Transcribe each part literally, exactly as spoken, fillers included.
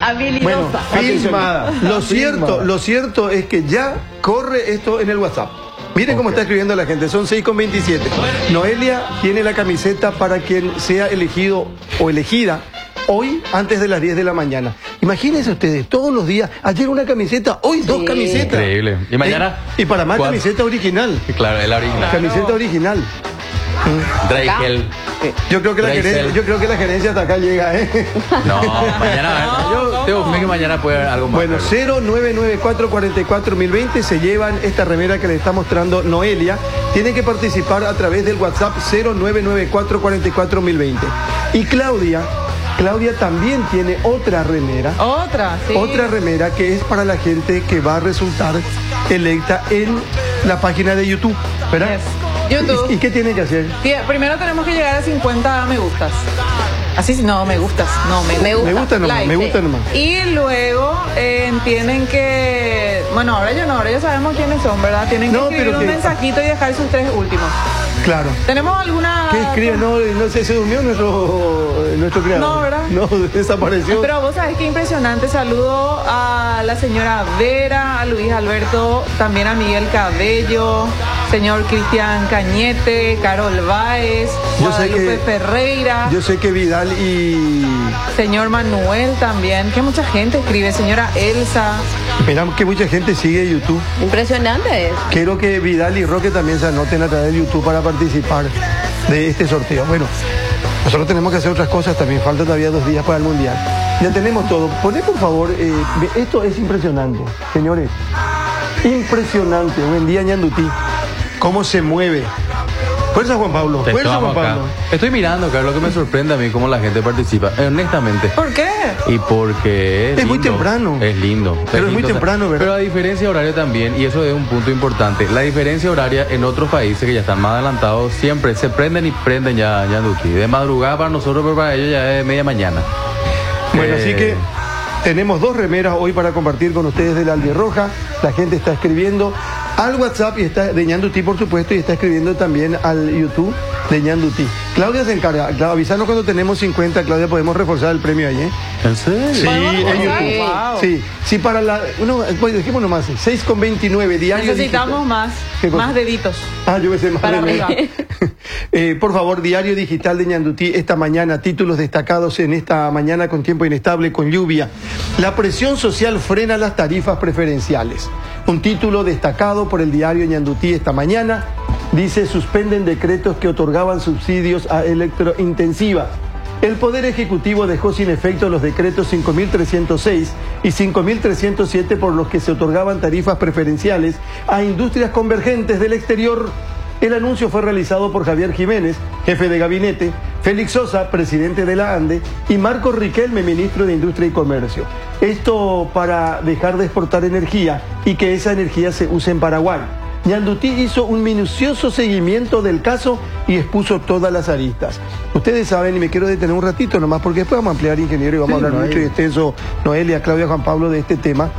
Bueno, filmada. Lo cierto, Filmada. lo cierto es que ya corre esto en el WhatsApp. Miren cómo está escribiendo la gente, son seis con veintisiete. Noelia tiene la camiseta para quien sea elegido o elegida hoy antes de las diez de la mañana. Imagínense ustedes, todos los días, ayer una camiseta, hoy dos camisetas. Increíble. ¿Y mañana? Y, y para más ¿Cuál? camiseta original. Claro, es la original. Camiseta original. Drake. Yo creo que la Drake gerencia, Cell. yo creo que la gerencia hasta acá llega, ¿eh? No, mañana. No, yo ¿cómo? tengo fe que mañana puede haber algo más. Bueno, Carlos. cero nueve nueve cuatro cuatro cuatro mil veinte se llevan esta remera que le está mostrando Noelia. Tienen que participar a través del WhatsApp cero nueve nueve cuatro cuatro cuatro mil veinte. Y Claudia, Claudia también tiene otra remera. Otra, sí. Otra remera que es para la gente que va a resultar electa en la página de YouTube, ¿verdad? Yes. YouTube. ¿Y, y qué tiene que hacer? Sí, primero tenemos que llegar a cincuenta me gustas. Así, no, me gustas. No, me, Me gusta. Me gusta nomás, Like, me gusta sí. nomás. Y luego eh, tienen que... Bueno, ahora ya no, ahora ya sabemos quiénes son, ¿verdad? Tienen que No, escribir pero un que- mensajito y dejar sus tres últimos. Claro. ¿Tenemos alguna...? ¿Qué escribe? No, no sé, se durmió nuestro, nuestro creador. No, ¿verdad? No, desapareció. Pero vos sabés qué impresionante. Saludo a la señora Vera, a Luis Alberto, también a Miguel Cabello, señor Cristian Cañete, Carol Báez, Yo sé Guadalupe que- Ferreira, Yo sé que Vidal y... señor Manuel también, que mucha gente escribe, señora Elsa. Miramos que mucha gente sigue YouTube. Impresionante es. Quiero que Vidal y Roque también se anoten a través de YouTube para participar de este sorteo. Bueno, nosotros tenemos que hacer otras cosas también. Faltan todavía dos días para el Mundial. Ya tenemos todo. Poné, por favor, eh, esto es impresionante, señores. Impresionante. Buen día, Ñandutí. Cómo se mueve. Fuerza, Juan Pablo. Te Fuerza, estamos Juan acá. Pablo. Estoy mirando, Carlos, que me sorprende a mí cómo la gente participa. Eh, honestamente. ¿Por qué? Y porque es, Es muy lindo. temprano. Es lindo. Pero es muy lindo. temprano, ¿verdad? Pero la diferencia horaria también, y eso es un punto importante. La diferencia horaria en otros países que ya están más adelantados, siempre se prenden y prenden ya, ya Duty. De madrugada para nosotros, pero para ellos ya es media mañana. Bueno, Eh, así que tenemos dos remeras hoy para compartir con ustedes de la Albirroja. La gente está escribiendo al WhatsApp y está de Ñandutí, por supuesto, y está escribiendo también al YouTube de Ñandutí. Claudia se encarga. Claudia, avisanos cuando tenemos cincuenta, Claudia, podemos reforzar el premio ahí, ¿eh? ¿En serio? Sí, ¿Podemos en reforzar? YouTube. Wow. Sí, sí, para la... Uno, pues dejémonos más, seis con veintinueve, diario Necesitamos digital. más, ¿Qué cosa? más deditos. Ah, yo pensé más Para remera. arriba. Eh, por favor, Diario Digital de Ñandutí, esta mañana, títulos destacados en esta mañana con tiempo inestable, con lluvia. La presión social frena las tarifas preferenciales. Un título destacado por el Diario Ñandutí esta mañana dice: suspenden decretos que otorgaban subsidios a electrointensivas. El Poder Ejecutivo dejó sin efecto los decretos cinco mil trescientos seis y cinco mil trescientos siete por los que se otorgaban tarifas preferenciales a industrias convergentes del exterior. El anuncio fue realizado por Javier Jiménez, jefe de gabinete, Félix Sosa, presidente de la ANDE, y Marco Riquelme, ministro de Industria y Comercio. Esto para dejar de exportar energía y que esa energía se use en Paraguay. Ñandutí hizo un minucioso seguimiento del caso y expuso todas las aristas. Ustedes saben, y me quiero detener un ratito nomás, porque después vamos a ampliar, ingeniero, y vamos Sí, a hablar no eh. mucho y extenso, Noelia, Claudia, Juan Pablo, de este tema.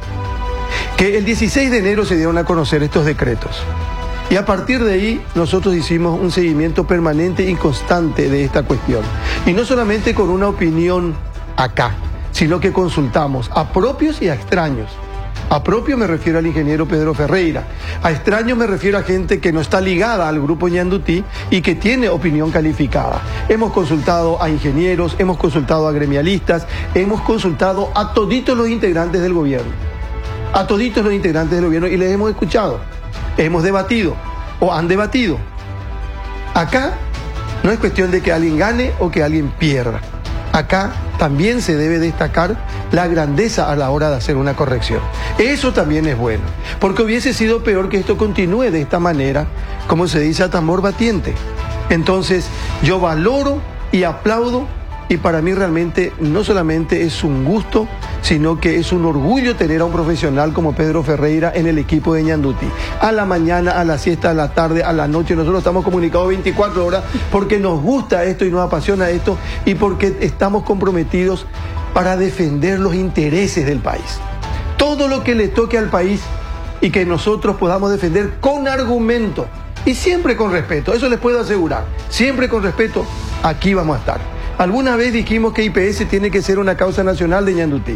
Que el dieciséis de enero se dieron a conocer estos decretos. Y a partir de ahí nosotros hicimos un seguimiento permanente y constante de esta cuestión. Y no solamente con una opinión acá, sino que consultamos a propios y a extraños. A propios me refiero al ingeniero Pedro Ferreira. A extraños me refiero a gente que no está ligada al grupo Ñandutí y que tiene opinión calificada. Hemos consultado a ingenieros, hemos consultado a gremialistas, hemos consultado a toditos los integrantes del gobierno. A toditos los integrantes del gobierno y les hemos escuchado. Hemos debatido o han debatido. Acá no es cuestión de que alguien gane o que alguien pierda. Acá también se debe destacar la grandeza a la hora de hacer una corrección. Eso también es bueno, porque hubiese sido peor que esto continúe de esta manera, como se dice, a tambor batiente. Entonces, yo valoro y aplaudo, y para mí realmente no solamente es un gusto, sino que es un orgullo tener a un profesional como Pedro Ferreira en el equipo de Ñandutí. A la mañana, a la siesta, a la tarde, a la noche, nosotros estamos comunicados veinticuatro horas porque nos gusta esto y nos apasiona esto y porque estamos comprometidos para defender los intereses del país. Todo lo que le toque al país y que nosotros podamos defender con argumento y siempre con respeto, eso les puedo asegurar, siempre con respeto, aquí vamos a estar. Alguna vez dijimos que I P S tiene que ser una causa nacional de Ñandutí.